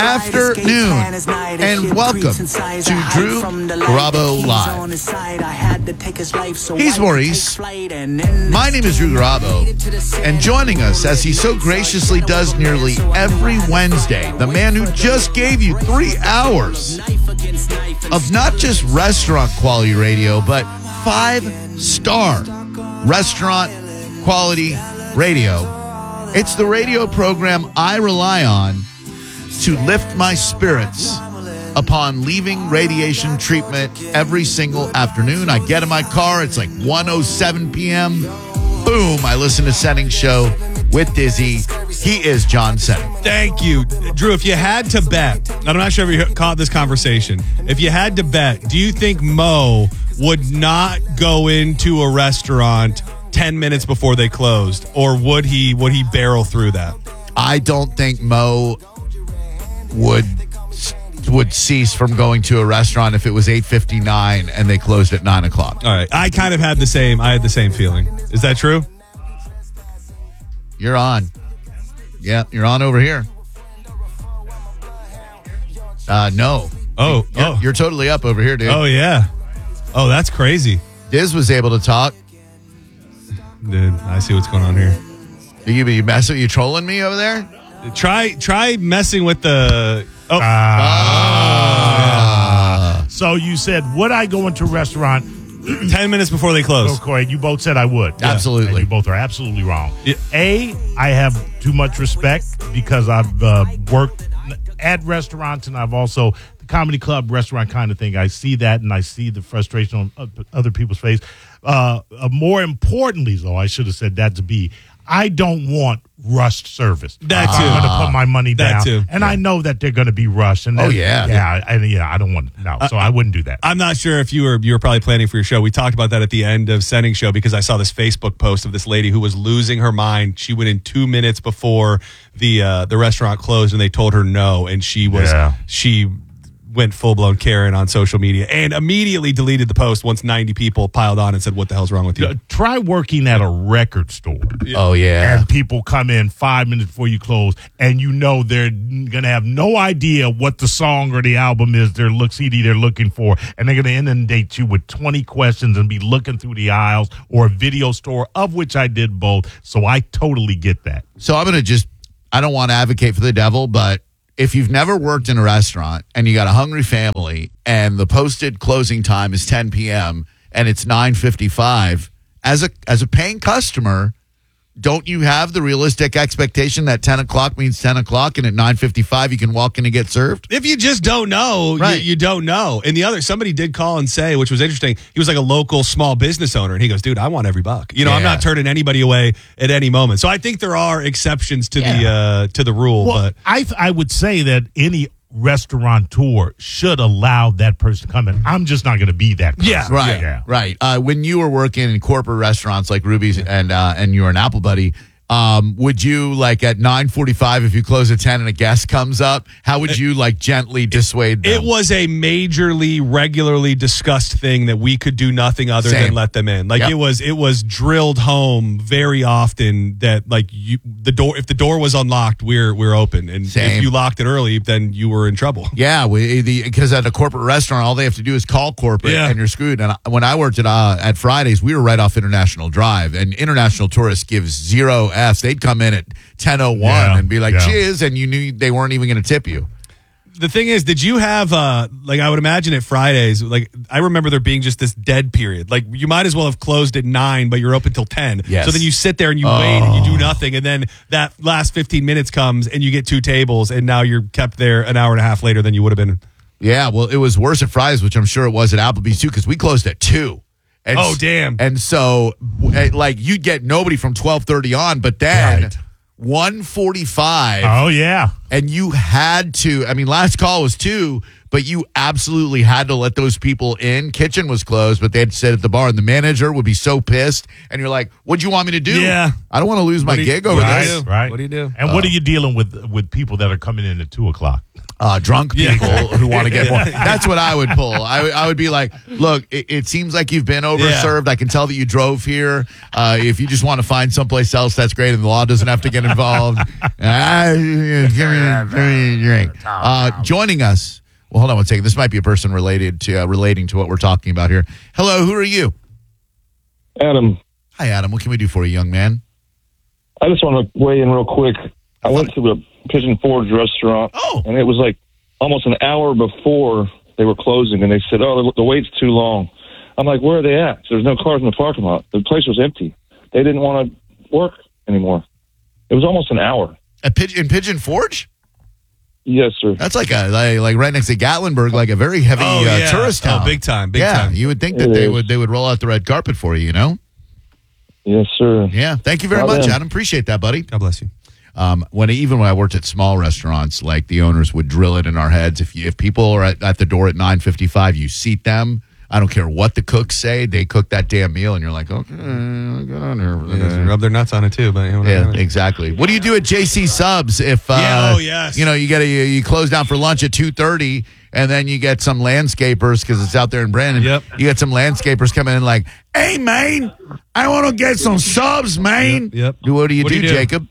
afternoon, and welcome to Drew Garabo Live. He's Maurice. My name is Drew Garabo, and joining us, as he so graciously does nearly every Wednesday, the man who just gave you 3 hours of not just restaurant quality radio, but 5-star restaurant quality radio. It's the radio program I rely on to lift my spirits upon leaving radiation treatment every single afternoon. I get in my car, it's like 1:07 p.m. Boom, I listen to Setting Show with Dizzy. He is John Setting. Thank you. Drew, if you had to bet, I'm not sure if you caught this conversation, if you had to bet, do you think Mo would not go into a restaurant 10 minutes before they closed, or would he barrel through that? I don't think Mo would cease from going to a restaurant if it was 8:59 and they closed at 9 o'clock. All right. I had the same feeling. Is that true? You're on. Yeah, you're on over here. No. You're totally up over here, dude. Oh, yeah. Oh, that's crazy. Diz was able to talk. Dude, I see what's going on here. You messing? You trolling me over there? Try messing with the. So you said, would I go into a restaurant 10 minutes before they close? Oh, Corey, you both said I would. Yeah. Absolutely. And you both are absolutely wrong. Yeah. I have too much respect because I've worked at restaurants, and I've also the comedy club restaurant kind of thing. I see that, and I see the frustration on other people's face. More importantly, though, I should have said that to be, I don't want rushed service. That too. I'm going to put my money down. That too. And I know that they're going to be rushed. And I don't want so I wouldn't do that. I'm not sure if you were probably planning for your show. We talked about that at the end of Setting Show because I saw this Facebook post of this lady who was losing her mind. She went in 2 minutes before the restaurant closed, and they told her no, and she went full-blown Karen on social media and immediately deleted the post once 90 people piled on and said, what the hell's wrong with you? Try working at a record store. Oh, yeah. And people come in 5 minutes before you close, and you know they're going to have no idea what the song or the album is, CD they're looking for, and they're going to inundate you with 20 questions and be looking through the aisles, or a video store, of which I did both, so I totally get that. So I'm going to I don't want to advocate for the devil, but if you've never worked in a restaurant and you got a hungry family and the posted closing time is 10 p.m. and it's 9:55, as a paying customer, don't you have the realistic expectation that 10 o'clock means 10 o'clock and at 9:55 you can walk in and get served? If you just don't know, right. you don't know. And somebody did call and say, which was interesting, he was like a local small business owner, and he goes, dude, I want every buck. I'm not turning anybody away at any moment. So I think there are exceptions to the rule. Well, but I would say that any restaurateur should allow that person to come in. I'm just not going to be that person. Yeah, right. Yeah. Right. When you were working in corporate restaurants like Ruby's and you were an Apple Buddy, would you, like, at 9:45, if you close at 10 and a guest comes up, how would you, like, gently dissuade them? It was a regularly discussed thing that we could do nothing other than let them in. Like, yep. it was drilled home very often that, like, if the door was unlocked, we're open, and if you locked it early, then you were in trouble. Yeah, because at a corporate restaurant, all they have to do is call corporate, and you're screwed. And when I worked at Fridays, we were right off International Drive, and international tourists give zero Fs. They'd come in at 10:01 and be like, cheers, and you knew they weren't even going to tip you. The thing is, did you have, I would imagine at Fridays, like, I remember there being just this dead period. Like, you might as well have closed at 9, but you're open till 10. Yes. So then you sit there and you wait and you do nothing. And then that last 15 minutes comes and you get 2 tables, and now you're kept there an hour and a half later than you would have been. Yeah, well, it was worse at Fridays, which I'm sure it was at Applebee's too, because we closed at 2. And damn. And so, like, you'd get nobody from 12:30 on, but then 1:45. Oh, yeah. And you had to, last call was 2, but you absolutely had to let those people in. Kitchen was closed, but they had to sit at the bar, and the manager would be so pissed. And you're like, "What'd you want me to do? Yeah. I don't want to lose my gig over this." Right. What do you do? And what are you dealing with people that are coming in at 2:00? Drunk people who want to get more. That's what I would pull. I would be like, look, it seems like you've been overserved. I can tell that you drove here. If you just want to find someplace else, that's great, and the law doesn't have to get involved. Give me a drink. Joining us. Well, hold on one second. This might be a person relating to what we're talking about here. Hello, who are you? Adam. Hi, Adam. What can we do for you, young man? I just want to weigh in real quick. I went to a Pigeon Forge restaurant, and it was like almost an hour before they were closing, and they said, the wait's too long. I'm like, where are they at? There's no cars in the parking lot. The place was empty. They didn't want to work anymore. It was almost an hour. In Pigeon Forge? Yes, sir. That's like right next to Gatlinburg, like a very heavy tourist town. Oh, big time. You would think that they would roll out the red carpet for you, you know? Yes, sir. Yeah. Thank you very much, Adam. Appreciate that, buddy. God bless you. When I worked at small restaurants, like the owners would drill it in our heads. If people are at the door at 9:55, you seat them. I don't care what the cooks say. They cook that damn meal, and you're like, okay, get on here. Rub their nuts on it too, but exactly. What do you do at JC Subs if yes. you close down for lunch at 2:30, and then you get some landscapers because it's out there in Brandon. Yep. You get some landscapers coming in like, hey man, I want to get some subs, man. Yep. What do you do, Jacob?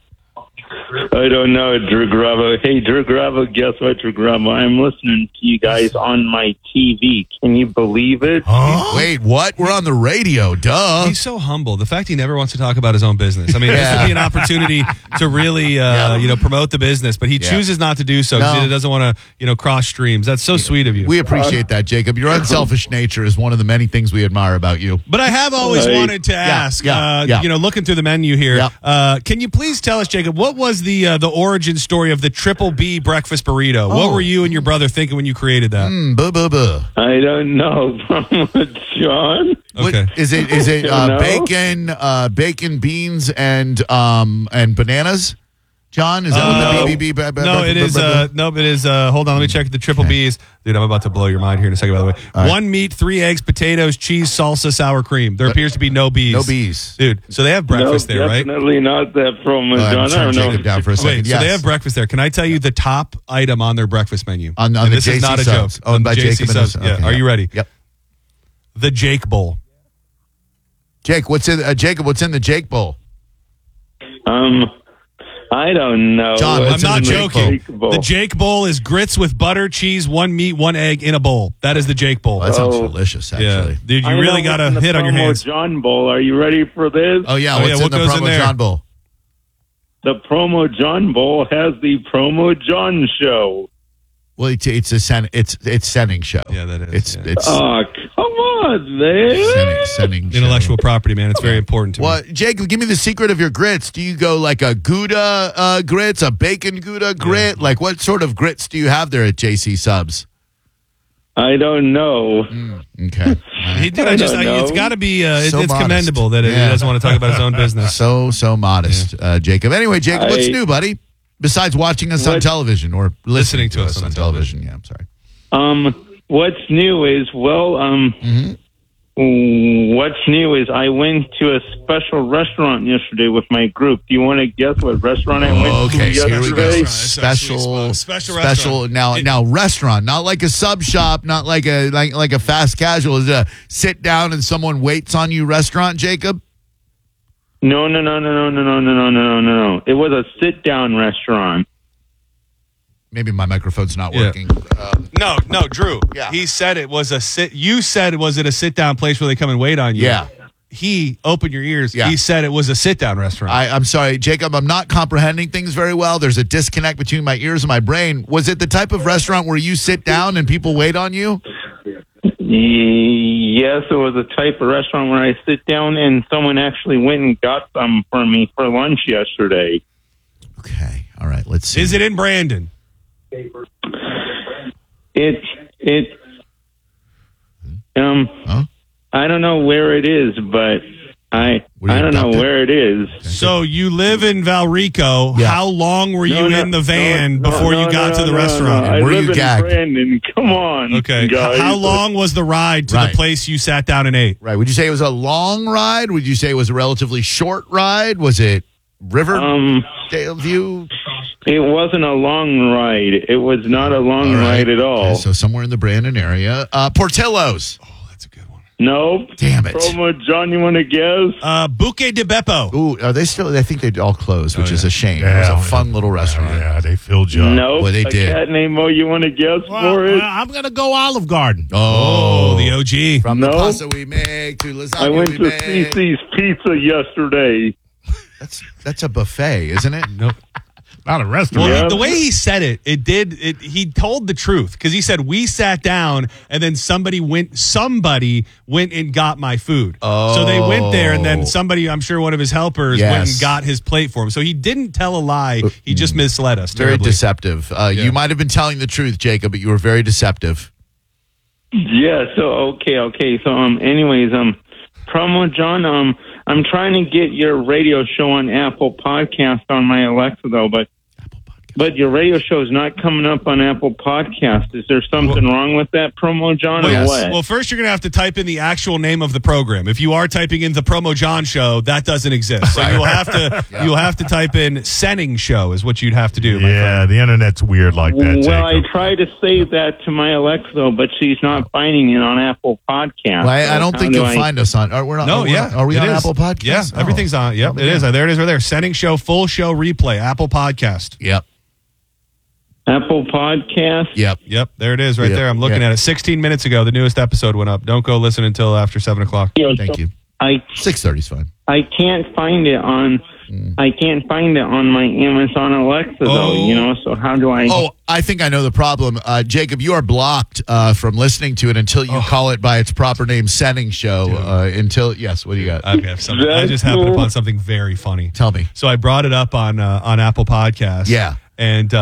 I don't know, Drew Garabo. Hey, Drew Garabo, guess what, Drew Garabo? I'm listening to you guys on my TV. Can you believe it? Wait, what? We're on the radio, duh. He's so humble. The fact he never wants to talk about his own business. I mean, this would be an opportunity to really, promote the business, but he chooses not to do so because he doesn't want to, cross streams. That's so sweet of you. We appreciate that, Jacob. Your unselfish nature is one of the many things we admire about you. But I have always wanted to ask, looking through the menu here, can you please tell us, Jacob, what was the origin story of the Triple B breakfast burrito? What were you and your brother thinking when you created that? I don't know, John. Okay. Is it bacon, beans, and bananas? John, is that what the BBB? No, it is. It is. Hold on, let me check the Triple B's. Dude, I'm about to blow your mind here in a second, by the way. Right. 1 meat, 3 eggs, potatoes, cheese, salsa, sour cream. There appears to be no bees. No bees. Dude, so they have breakfast there, right? Definitely not that from John. I don't know. Down for a second. Wait, so they have breakfast there. Can I tell you the top item on their breakfast menu? On the this JC is not a Subs. joke. Owned by JC Jacob. Subs. Are you ready? Yep. The Jake Bowl. Jake, what's in the Jake Bowl? I don't know. John, I'm not joking. The Jake Bowl is grits with butter, cheese, 1 meat, 1 egg in a bowl. That is the Jake Bowl. That sounds delicious, actually. Yeah. Dude, you really got a hit on your hands. John Bowl. Are you ready for this? Oh, yeah. What's in the promo John Bowl? The promo John Bowl has the promo John show. Well, it's sending show. Yeah, that is. It's oh, come on, man. Sending show. Intellectual property, man. It's very important to me. Well, Jake, give me the secret of your grits. Do you go like a Gouda grits, a bacon Gouda grit? Like what sort of grits do you have there at JC Subs? I don't know. Okay. It's got to be, So it's modest. commendable that he doesn't want to talk about his own business. So modest, Jacob. Anyway, Jacob, what's new, buddy? Besides watching us on television or listening to us on television. Yeah, I'm sorry. What's new is, what's new is I went to a special restaurant yesterday with my group. Do you want to guess what restaurant I went to yesterday? Here we go. Special restaurant. Now restaurant, not like a sub shop, not like a fast casual. Is it a sit down and someone waits on you restaurant, Jacob? No. It was a sit-down restaurant. Maybe my microphone's not working. No, Drew. Yeah. He said it was a sit. You said, was it a sit-down place where they come and wait on you? Yeah. He opened your ears. Yeah. He said it was a sit-down restaurant. I'm sorry, Jacob. I'm not comprehending things very well. There's a disconnect between my ears and my brain. Was it the type of restaurant where you sit down and people wait on you? Yes, it was a type of restaurant where I sit down and someone actually went and got some for me for lunch yesterday. Okay. All right. Let's see. Is it in Brandon? I don't know where it is, but I don't know where it is. So you live in Valrico. Yeah. How long were you in the van before you got to the restaurant? I Were live you in gagged? Brandon. Come on, Okay. guys. How long was the ride to Right. the place you sat down and ate? Right. Would you say it was a long ride? Would you say it was a relatively short ride? Was it Riverdale View? It wasn't a long ride. It was not a long ride at all. Okay, so somewhere in the Brandon area. Portillo's. Oh, that's a good one. Nope. Damn it. Promo John, you want to guess? Buque de Beppo. Ooh, are they still? I think they all closed, which is a shame. Yeah. It was a fun little restaurant. Yeah, they filled you up. Nope. Boy, they a did. cat named Mo, you want to guess for it? I'm going to go Olive Garden. Oh, the OG. From the No. pasta we make to lasagna I went we to make. CC's Pizza yesterday. That's a buffet, isn't it? Nope. Not a restaurant. Well, Yeah. the way he said it, he told the truth because he said we sat down and then somebody went and got my food. So they went there and then somebody, I'm sure one of his helpers went and Yes. got his plate for him. So he didn't tell a lie. He just misled us. Very terribly. deceptive. You might have been telling the truth, Jacob, but you were very deceptive. Yeah, so okay. So anyways, Promo John, I'm trying to get your radio show on Apple Podcast on my Alexa though, but your radio show is not coming up on Apple Podcast. Is there something wrong with that, Promo John, or Yes. what? Well, first you're going to have to type in the actual name of the program. If you are typing in the Promo John Show, that doesn't exist. So you'll have to type in Senning Show is what you'd have to do. my friend. Yeah, the internet's weird like that, Well, I Jacob. tried to say that to my Alexa, though, but she's not finding it on Apple Podcast. Well, I don't So think how you'll do find us on. Are we not, No, are we, yeah. Are we it on is. Apple Podcasts? Yeah, Oh. everything's on. Yep, it is. There it is right there. Senning Show, full show replay, Apple Podcast. Yep. Apple Podcast? Yep. Yep, there it is right Yeah, there. I'm looking yeah. at it. 16 minutes ago, the newest episode went up. Don't go listen until after 7 o'clock. Thank you. 6:30 is fine. I can't find it on. I can't find it on my Amazon Alexa though. So how do I? Oh, I think I know the problem. Jacob, you are blocked from listening to it until you call it by its proper name, Senning Show. Yes, what do you got? I have something. I just happened upon something very funny. Tell me. So I brought it up on Apple Podcasts. Yeah. And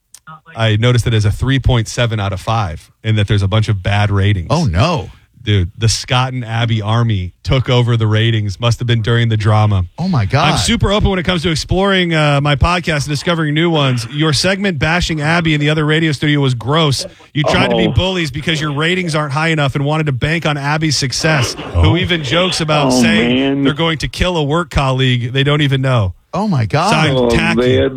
I noticed it as a 3.7 out of 5 and that there's a bunch of bad ratings. Oh, no. Dude, the Scott and Abby Army took over the ratings. Must have been during the drama. Oh, my God. I'm super open when it comes to exploring my podcast and discovering new ones. Your segment bashing Abby in the other radio studio was gross. You tried to be bullies because your ratings aren't high enough and wanted to bank on Abby's success, who even jokes about saying man. they're going to kill a work colleague they don't even know. Oh, my God. Signed, Tacky. man.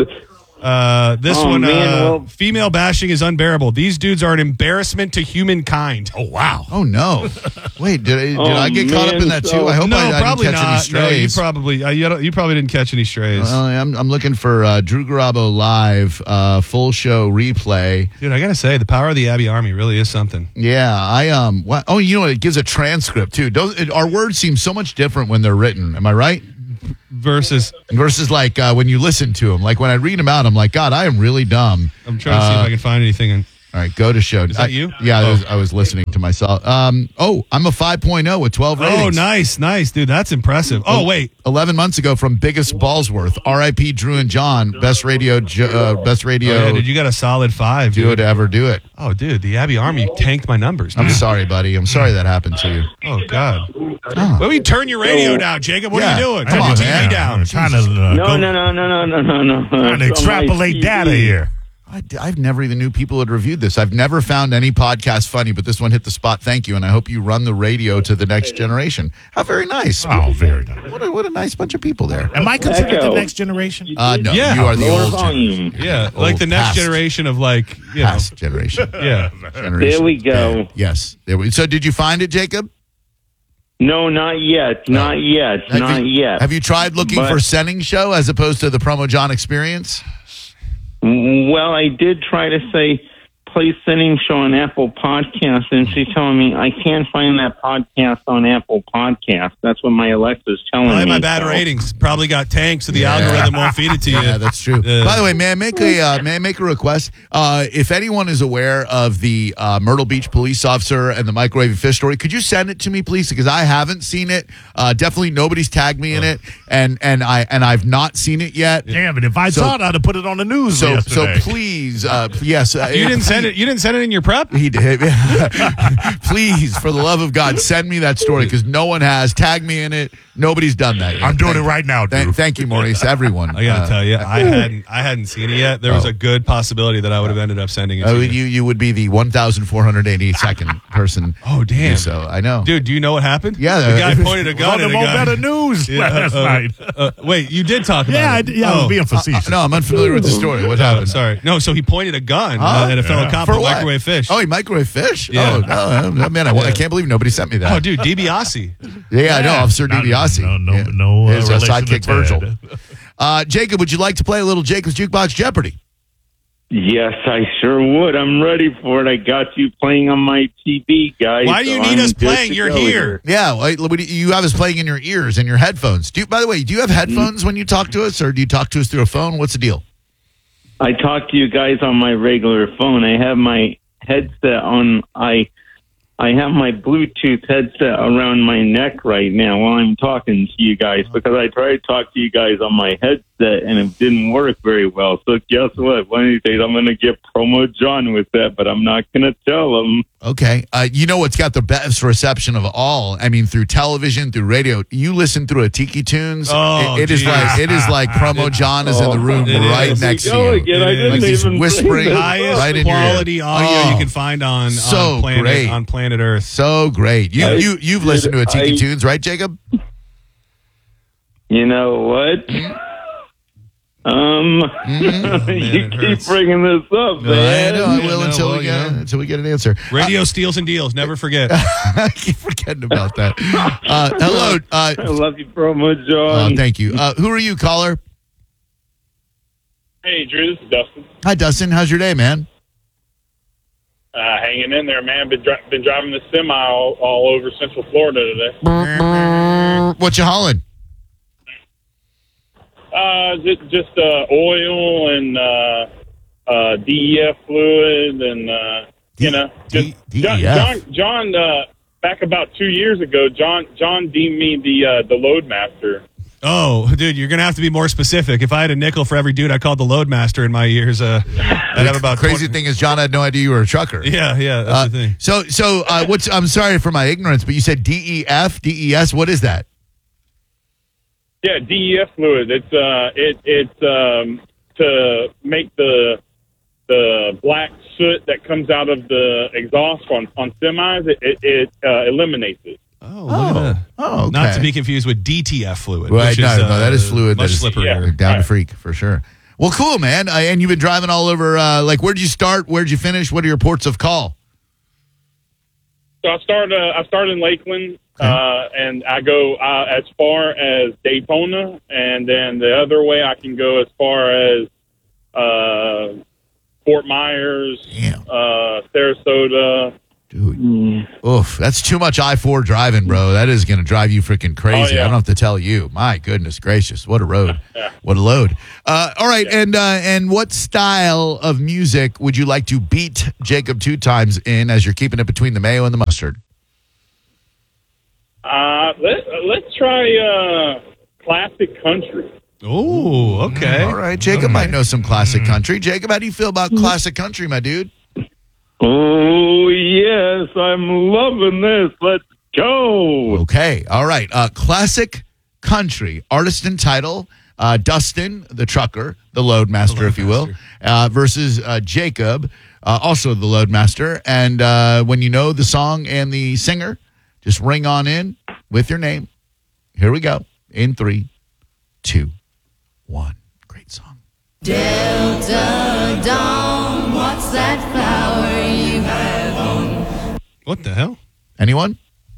This Oh, one, man, well- female bashing is unbearable. These dudes are an embarrassment to humankind. Oh, wow. Oh, no. Wait, did I get caught up in that, too? I hope No, I didn't probably catch any not. No, you strays. probably didn't catch any strays. I'm looking for Drew Garabo live, full show replay. Dude, I gotta say, the power of the Abby Army really is something. Yeah, oh, you know what? It gives a transcript too. Our words seem so much different when they're written. Am I right? Versus, like when you listen to them. Like when I read them out, I'm like, God, I am really dumb. I'm trying to see if I can find anything. All right, go to show. Is that you? Yeah, I was listening to myself. I'm a 5.0 with 12 ratings. Oh, nice, dude. That's impressive. Oh, wait. 11 months ago from Biggest Ballsworth. R.I.P. Drew and John. Best radio. Oh, yeah, dude, you got a solid 5. Do dude. it ever do it. Oh, dude, the Abby Army tanked my numbers. I'm dude. sorry, buddy. I'm sorry that happened to you. Oh, God. Why don't you turn your radio down, Jacob? What are you doing? Come Turn on, your TV man. down. I'm trying to No. trying to extrapolate data here. I've never even knew people had reviewed this. I've never found any podcast funny, but this one hit the spot. Thank you, and I hope you run the radio to the next generation. How very nice. Oh, very nice. What a nice bunch of people there. Am I considered Echo. the next generation? No, Yeah. you are the Lower old volume. Yeah, like the next past. generation of past generation. Yeah. generation. There we go. Yes. So did you find it, Jacob? No, not yet. Not yet. Have you tried looking But- for Senning Show as opposed to the Promo John Experience? Well, I did try to say play Senning Show on Apple Podcasts, and she's telling me I can't find that podcast on Apple Podcasts. That's what my Alexa's telling Probably me. my bad so. ratings probably got tanked, so the algorithm won't feed it to you. Yeah, that's true. By the way, may I make a request? If anyone is aware of the Myrtle Beach police officer and the microwave fish story, could you send it to me, please? Because I haven't seen it. Definitely, nobody's tagged me in it, and I've not seen it yet. Damn it. If I saw it, I'd have put it on the news So yesterday. please, yes. You didn't send You didn't send it in your prep? He did. Please, for the love of God, send me that story because no one has. Tag me in it. Nobody's done that yet. I'm doing it right now, dude. Thank you, Maurice. Everyone. I gotta tell you, I hadn't seen it yet. There was a good possibility that I would have ended up sending it to you. You would be the 1,482nd person. Oh, damn. So I know. Dude, do you know what happened? Yeah. The guy pointed a gun at a guy. Better news last night. Wait, you did talk about it. I was being facetious. No, I'm unfamiliar with the story. What happened? Sorry. No, so he pointed a gun at a fellow cop For with what? microwave fish. Oh, he microwave fish? Yeah. Oh, no, man, I can't believe nobody sent me that. Oh, dude, DiBiase. Yeah, I know, Officer DiBiase. No His relation sidekick to Ted. Virgil. Jacob, would you like to play a little Jacob's Jukebox Jeopardy? Yes, I sure would. I'm ready for it. I got you playing on my TV, guys. Why do you need us playing? You're here. Yeah, you have us playing in your ears and your headphones. By the way, do you have headphones when you talk to us, or do you talk to us through a phone? What's the deal? I talk to you guys on my regular phone. I have my headset on. I have my Bluetooth headset around my neck right now while I'm talking to you guys because I tried to talk to you guys on my headset and it didn't work very well. So guess what? One of these days I'm going to get Promo John with that, but I'm not going to tell him. Okay. You know what's got the best reception of all? I mean, through television, through radio. You listen through a Tiki Tunes. Oh, it is like Promo John is in the room right next to you. Again, I didn't Like he's even whispering Highest right in your ear. quality audio you can find on planet Earth. So great. You've listened to a Tiki Tunes, right, Jacob? You know what? You keep bringing this up, man. I know. I will until we get an answer. Radio steals and deals. Never forget. I keep forgetting about that. Hello. I love you, Promo John. Thank you. Who are you, caller? Hey, Drew, this is Dustin. Hi, Dustin. How's your day, man? Hanging in there, man. Been driving the semi all over Central Florida today. What you hauling? Just oil and DEF fluid and DEF. John. Back about 2 years ago, John deemed me the Loadmaster. Oh, dude, you're gonna have to be more specific. If I had a nickel for every dude I called the Loadmaster in my years, I'd have about. Crazy thing is, John had no idea you were a trucker. Yeah, that's the thing. So what's? I'm sorry for my ignorance, but you said DEF, DES. What is that? Yeah, DEF fluid. It's to make the black soot that comes out of the exhaust on semis. It eliminates it. Oh, look at that. Oh, okay. Not to be confused with DTF fluid. Right, which no, is, that is fluid. Much That is slipperier. down to freak for sure. Well, cool, man. And you've been driving all over. Where'd you start? Where'd you finish? What are your ports of call? So I started in Lakeland, and I go as far as Daytona, and then the other way I can go as far as Fort Myers, Sarasota. Dude, oof, that's too much I-4 driving, bro. That is going to drive you freaking crazy. Oh, yeah. I don't have to tell you. My goodness gracious, what a road. Yeah. What a load. All right, and what style of music would you like to beat Jacob 2 times in as you're keeping it between the mayo and the mustard? Let's try classic country. Oh, okay. All right, Jacob might know some classic country. Jacob, how do you feel about classic country, my dude? Oh, yes, I'm loving this. Let's go. Okay, all right. Classic country, artist and title, Dustin, the trucker, the Loadmaster, if you will, versus Jacob, also the Loadmaster. And when you know the song and the singer, just ring on in with your name. Here we go. In 3, 2, 1. Great song. Delta Dawn, what's that flower you have on? What the hell? Anyone?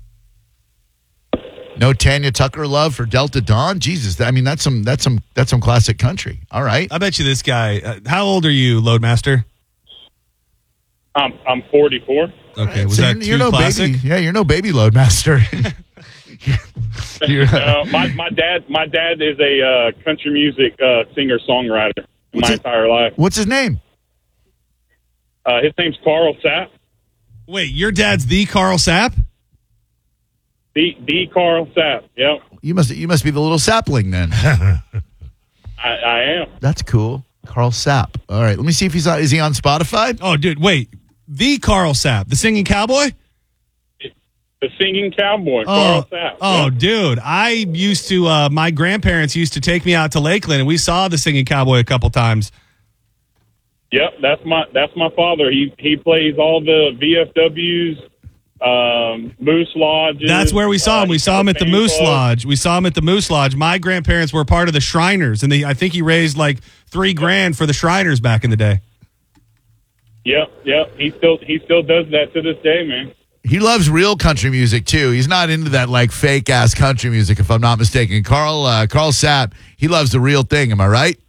No Tanya Tucker love for Delta Dawn? Jesus, that's some classic country. All right. I bet you this guy. How old are you, Loadmaster? I'm 44. Okay, was So that too no classic? baby. Yeah, you're no baby Loadmaster. My dad is a country music singer songwriter my entire life. What's his name? His name's Carl Sapp. Wait, your dad's the Carl Sapp? The Carl Sapp. Yep, You must be the little sapling then. I am. That's cool. Carl Sapp. All right, let me see if is he on Spotify? Oh, dude, wait. The Carl Sapp, the singing cowboy? The singing cowboy, Carl Sapp. Oh, dude. I used to, my grandparents used to take me out to Lakeland, and we saw the singing cowboy a couple times. Yep, that's my father. He plays all the VFWs, Moose Lodges. That's where we saw him. We saw him at the Moose Lodge. We saw him at the Moose Lodge. My grandparents were part of the Shriners, and I think he raised like $3,000 for the Shriners back in the day. Yep. He still does that to this day, man. He loves real country music too. He's not into that like fake ass country music, if I'm not mistaken. Carl Sapp, he loves the real thing. Am I right?